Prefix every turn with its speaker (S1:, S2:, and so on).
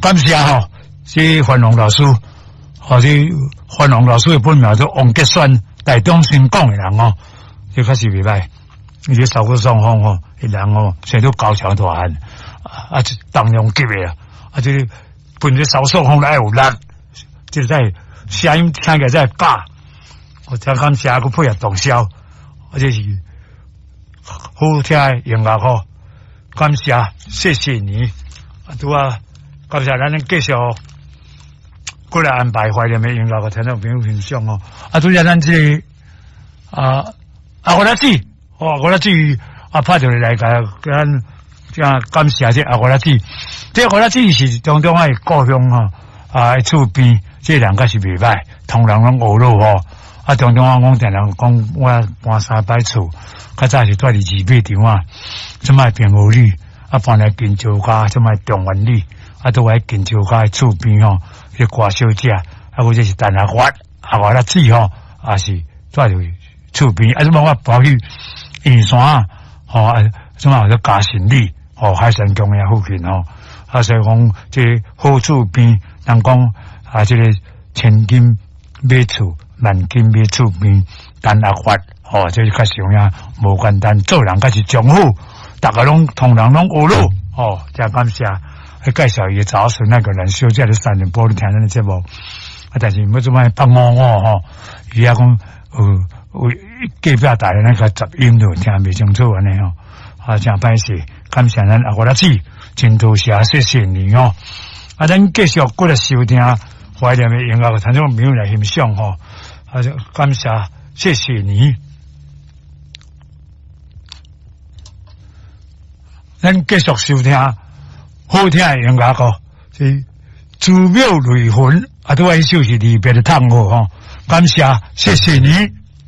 S1: 感谢吼，这范龙老师，这范龙老师的本名叫王杰选，台中新港的人哦，这确实袂歹。而且受过双方吼，的人哦，现在都高桥大汉，当量级的这本着少数方来有力，就是在声音听起来在假，我听感谢佮配合动销，这是好听的音乐吼，感谢，谢谢你，拄啊，感谢咱继续过来安排怀念的音乐和听众朋友分享哦，拄则咱这我来记，我来记拍着来甲咱这感谢这我来记，这我来记是当中的故乡吼，厝边这人家是袂歹，同人拢学路吼。当中我定人讲，我搬三摆厝，较早是住伫二尾场啊，即摆平和里，搬来金州家，即摆中原里，都喺金州家的厝边吼，迄歌小姐，或者是陈阿发、阿拉子吼，也是住伫厝边，即摆我搬去燕山吼，即摆叫嘉信里，海神宫遐附近吼，所以讲这好厝边，人讲这个千金买厝。万金买厝边，陈阿发，这是较上呀，无简单。做人较是忠厚，大家拢同人拢学路，真感谢。去介绍伊早孙那个人小姐的3点半，你听咱的节目。但是要怎么帮我伊也讲隔壁大人那个杂音都听袂清楚安尼真歹势。感谢咱阿我来子，真多谢，谢谢你哦。咱继续过来收听怀念的音乐，听众朋友来欣赏感谢，谢谢你。咱继续收听好听的音乐是祖庙雷魂，都一首是离别的探戈感谢，谢谢你。